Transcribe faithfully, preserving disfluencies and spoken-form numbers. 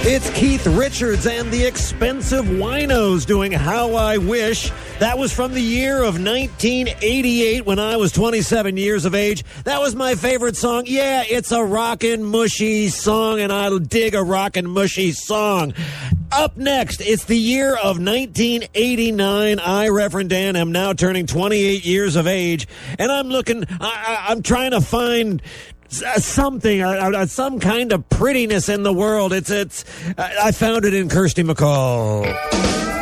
It's Keith Richards and the Expensive Winos doing How I Wish. That was from the year of nineteen eighty-eight when I was twenty-seven years of age. That was my favorite song. Yeah, it's a rockin' mushy song, and I dig a rockin' mushy song. Up next, it's the year of nineteen eighty-nine. I, Reverend Dan, am now turning twenty-eight years of age, and I'm looking, I, I, I'm trying to find something, uh, uh, some kind of prettiness in the world. It's, it's, I found it in Kirsty McCall.